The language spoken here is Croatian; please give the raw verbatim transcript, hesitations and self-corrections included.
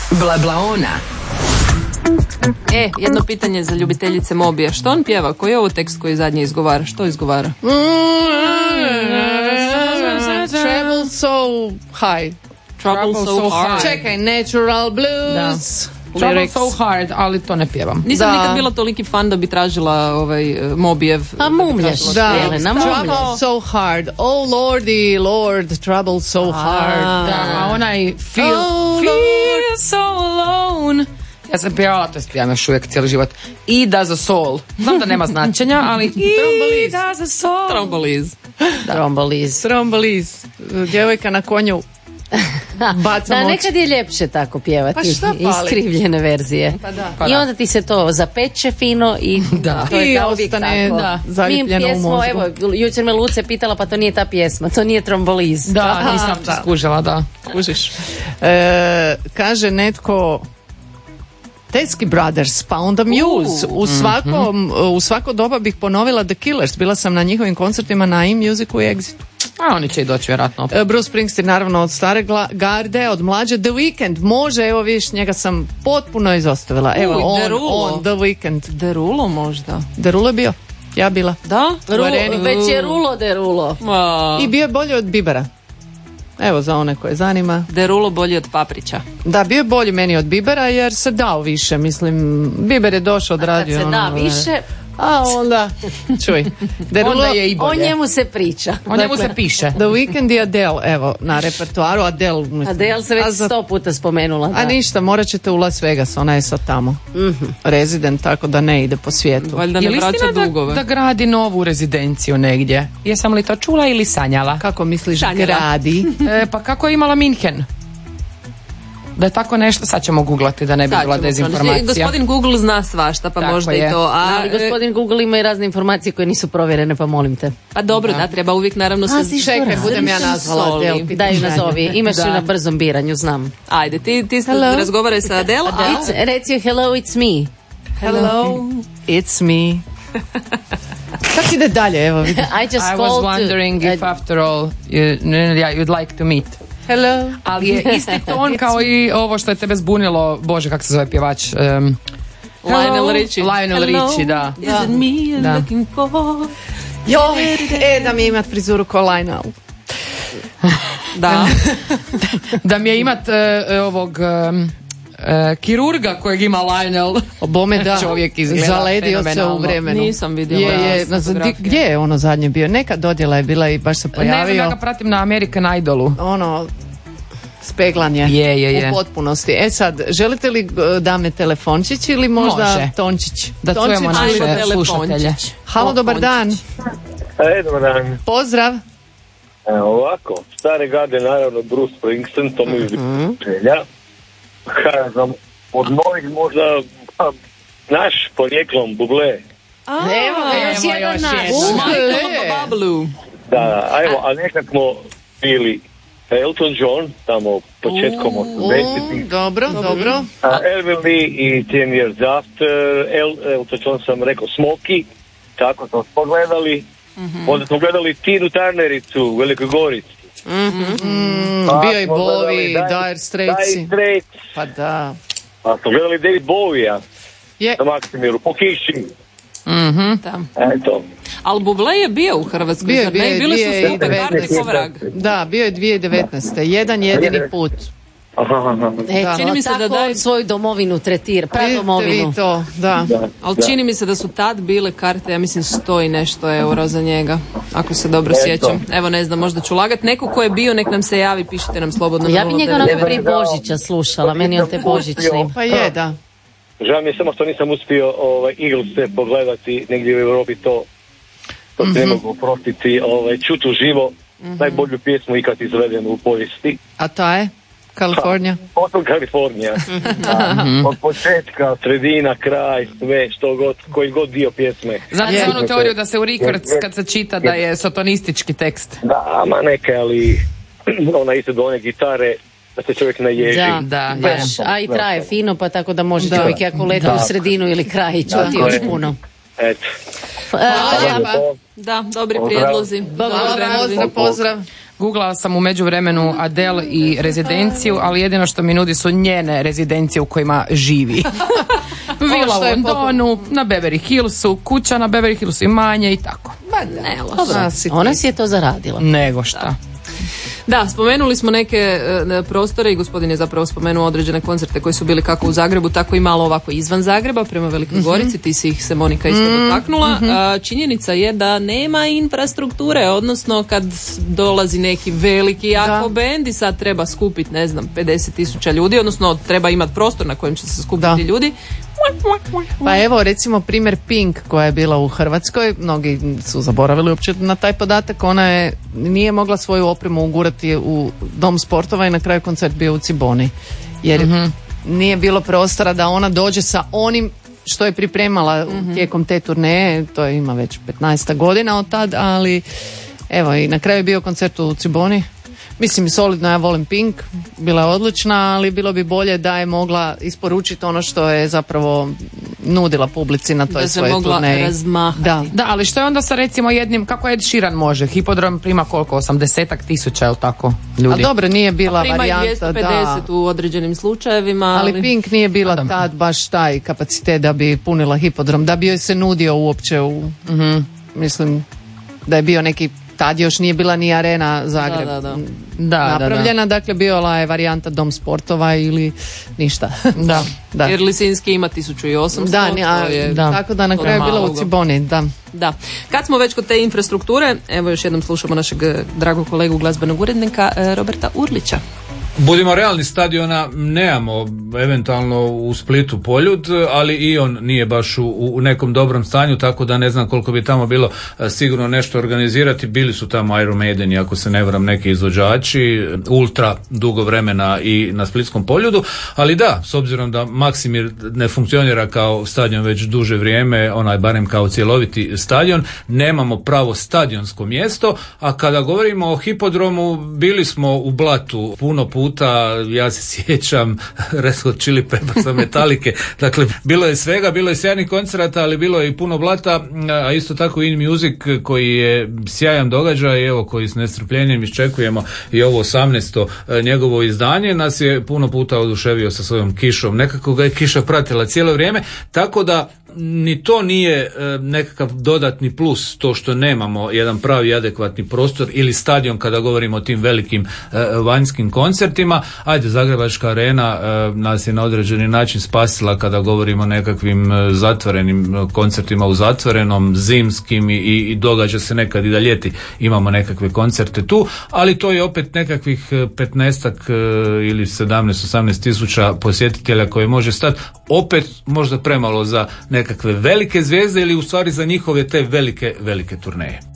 Blablaona. E, jedno pitanje za ljubiteljice Mobija. Što on pjeva? Koji je ovo tekst koji zadnje izgovara? Što izgovara? Travel so high. Trouble so, so hard. Čekaj, Natural Blues. Da. Trouble so hard, ali to ne pjevam. Nisam Da. nikad bila toliki fan da bi tražila ovaj Mobijev. A mumlješ, Da, Jelena, mumlješ. Trouble so hard. Oh lordy, lord, trouble so hard. Da, a onaj feel, Oh, feel so alone. Ja sam pjevala, to je pjevam još uvijek cijeli život. I does a soul. Znam da nema značenja, ali i does a soul. Tromboliz. Tromboliz. Tromboliz. Djevojka na konju baca Da, moć. nekad je ljepše tako pjevati. Pa šta fali? Iskrivljene verzije. Pa da. Pa I da. onda ti se to zapeče fino i Da. to je I zauvijek ostane, tako. da, Mi zaljepljeno u pjesmo, mozgu. evo, jučer me Luce pitala, pa to nije ta pjesma, to nije Tromboliz. Da, nisam to da. skužila, da. Kužiš. E, kaže netko Tedeschi Brothers, pa onda Muse. U, svakom, u svako doba bih ponovila The Killers. Bila sam na njihovim koncertima na iMusicu i Exitu. A oni će i doći vjerojatno opet. E, Bruce Springsteen naravno od stare gla- garde, od mlađe. The Weeknd, može, evo vidiš, njega sam potpuno izostavila. Evo, Uj, on, Derulo. on, The Weeknd. Derulo možda. Derulo je bio, ja bila. Da? Rulo, Areni. već je rulo de rulo. Ma, I bio je bolji od Bibera. Evo, za one koje zanima. Derulo bolji od Paprića. Da, bio je bolji meni od Bibera jer se dao više, mislim, Biber je došao, Kad odradio. se da ono, više, A onda, čuj, Derulo, Onda je i o bolje. njemu se priča. O njemu se piše. The Weeknd i Adele, evo, na repertoaru Adele. Mislim. Adele se već A za- sto puta spomenula. Da. A ništa, morat ćete u Las Vegas, ona je sad tamo. Resident, tako da ne ide po svijetu. Valjda ne Je li vraća istina da, dugove. da gradi novu rezidenciju negdje? Jesam li to čula ili sanjala? Kako misliš, Sanjala. gradi? E, pa kako je imala Minhen? Da je tako nešto, sad ćemo googlati da ne bi Sad bila ćemo dezinformacija. pronaći. Gospodin Google zna svašta, pa Tako možda je. i to. A, Ali gospodin Google ima i razne informacije koje nisu provjerene, pa molim te. Pa dobro, da, treba uvijek naravno se... Pazi što Čekaj, radi. budem ja nazvala Soli. Adele. pitaj Daj ju pitanje. nazovi, imaš Da. ju na brzom biranju, znam. Ajde, ti, ti Hello? razgovaraj sa Adele, a... It's, reci joj hello, it's me. Hello. It's me. Kako ide dalje, evo vidi. I just I was called wondering to... if after all you, yeah, you'd like to meet. Hello. Ali je isti ton kao i ovo što je tebe zbunilo, bože kako se zove pjevač. Um, Lionel Richie. Lionel Hello, Richie, da. Is it me you're Da. looking for? Joj, e, da mi imat frizuru ko Lionel. Da. Da mi je imat uh, ovog um, uh, kirurga kojeg ima Lionel. Bome da, Čovjek izgleda zaledio se u fenomenalno. vremenu. Nisam vidjela Je, je, na- fotografije. di- gdje je ono zadnje bio? Neka dodjela je bila i baš se Ne znam, pojavio. ja ga pratim na American Idolu. Ono, speglan je. Je, je, je. U potpunosti. E sad, želite li uh, dame telefončić ili možda Može. Tončić? Da Tončić čujemo ili- naše telefončić. slušatelje. Halo, dobar dan. E, dobar dan. Pozdrav. E, ovako, stare garde, naravno, Bruce Springsteen, to mi je želja. Ja ne znam, od novih možda, pa, naš porijeklom, Bublé. Evo, još Evo, jedan još naš. jedan. Bublé. Bablu. Da, a evo, a nekak smo bili Elton John, tamo početkom osamdesetih. Mm, dobro, dobro. A Elvin Lee i Ten Years After, El, Elton John sam rekao Smokey, tako smo pogledali. Onda smo gledali Tinu Turnericu u Velikoj Gorici. Mm, Pa bio i smo gledali Bowie, Dire Straits. Dire Straits. Pa da. Pa smo gledali David Bowie-a Je, na Maksimiru, po kiši. Da. Eto. Ali Bublé je bio u Hrvatskoj, Bio je, zar bio ne? je Bili su dvije super tisuće karte devetnaeste. ko vrag. da, bio je dvije tisuće devetnaeste. Jedan jedini put. Aha, aha. E, Da. Čini mi se da tako daj- on svoju domovinu tretira, Vidite pradomovinu. vi to, da. Ali čini mi se da su tad bile karte, ja mislim sto i nešto euro za njega, ako se dobro Eto. sjećam. Evo ne znam, možda ću lagat. Neko ko je bio, nek nam se javi, pišite nam slobodno. Ja bi njega onako nula devet devet. prije Božića slušala, meni je on te božićni. Pa je, da. Žao mi je samo što nisam uspio ovaj, Eaglese pogledati negdje u Europi, to, to se ne mogu oprostiti. Ovaj, čut uživo, najbolju pjesmu ikad izvedenu u povijesti. A ta je? Kalifornija? Potom Kalifornija. A, od početka, sredina, kraj, sve, što god, koji god dio pjesme. Znate Je. onu teoriju da se u Records kad se čita da je sotonistički tekst. Da, ma neke, ali ona isto do one gitare, da se čovjek naježi. Da, Da, baš. A i traje fino, pa tako da može Da. čovjek ako leti u sredinu ili kraj čuti Tako još je. puno. Eto. Hvala lijepa. Da, dobri Pozdrav. prijedlozi. Hvala, Dobri pozdrav, trendovi. pozdrav. Googlala sam u međuvremenu Adele i rezidenciju, ali jedino što mi nudi su njene rezidencije u kojima živi. Vila u Londonu, na Beverly Hillsu, kuća na Beverly Hillsu, imanje i tako. Ne, loše. Ona si je to zaradila. Nego šta. Da, spomenuli smo neke e, prostore i gospodin je zapravo spomenuo određene koncerte koji su bili kako u Zagrebu, tako i malo ovako izvan Zagreba, prema Velikoj mm-hmm. Gorici, ti si ih se Monika isto mm-hmm. dotaknula. Mm-hmm. A, činjenica je da nema infrastrukture, odnosno kad dolazi neki veliki jako bend i sad treba skupiti, ne znam, pedeset tisuća ljudi, odnosno treba imati prostor na kojem će se skupiti da. ljudi. Pa evo recimo primjer Pink koja je bila u Hrvatskoj, mnogi su zaboravili uopće na taj podatak, ona je nije mogla svoju opremu ugurati u dom sportova i na kraju koncert bio u Ciboni jer mm-hmm. nije bilo prostora da ona dođe sa onim što je pripremala mm-hmm. tijekom te turneje, to je ima već petnaest godina od tad, ali evo i na kraju je bio koncert u Ciboni. Mislim, solidno, ja volim Pink, bila je odlična, ali bilo bi bolje da je mogla isporučiti ono što je zapravo nudila publici na toj svojoj turneji. Da se mogla razmahati. Da. da, ali što je onda sa recimo jednim, kako Ed Sheeran može? Hipodrom prima koliko? osamdesetak tisuća, je li tako, ljudi? A dobro, nije bila prima varijanta, dvjesto pedeset da. U određenim slučajevima. Ali, ali Pink nije bila da. tad baš taj kapacitet da bi punila hipodrom, da bi joj se nudio uopće u, mm-hmm. mislim, da je bio neki, tad još nije bila ni arena Zagreb da, da, da. Da, napravljena, da, da. dakle bila je varijanta dom sportova ili ništa. Da. da. Jer Lisinski ima tisuću osamsto. Da, a, je, da. Tako da na kraju je bila u Ciboni. Da. Da. Kad smo već kod te infrastrukture, evo još jednom slušamo našeg dragog kolegu glazbenog urednika Roberta Urlića. Budimo realni, stadiona nemamo, eventualno u Splitu Poljud, ali i on nije baš u, u nekom dobrom stanju, tako da ne znam koliko bi tamo bilo sigurno nešto organizirati. Bili su tamo Iron Maideni, ako se ne varam, neki izvođači, Ultra dugo vremena i na Splitskom Poljudu, ali da, s obzirom da Maksimir ne funkcionira kao stadion već duže vrijeme, onaj barem kao cjeloviti stadion, nemamo pravo stadionsko mjesto, a kada govorimo o hipodromu, bili smo u Blatu puno puta, ja se sjećam Red Hot Chili Peppersa, Metalike, dakle bilo je svega, bilo je sjajnih koncerata, ali bilo je i puno blata, a isto tako In Music koji je sjajan događaj, evo koji s nestrpljenjem iščekujemo i ovo osamnaesto njegovo izdanje, nas je puno puta oduševio sa svojom kišom, nekako ga je kiša pratila cijelo vrijeme, tako da ni to nije e, nekakav dodatni plus, to što nemamo jedan pravi adekvatni prostor ili stadion kada govorimo o tim velikim e, vanjskim koncertima. Ajde, Zagrebačka arena e, nas je na određeni način spasila kada govorimo o nekakvim e, zatvorenim koncertima u zatvorenom, zimskim i, i događa se nekad i da ljeti imamo nekakve koncerte tu, ali to je opet nekakvih petnaestak e, ili sedamnaest osamnaest tisuća posjetitelja koje može stati, opet možda premalo za nekakve velike zvijezde ili u stvari za njihove te velike, velike turneje.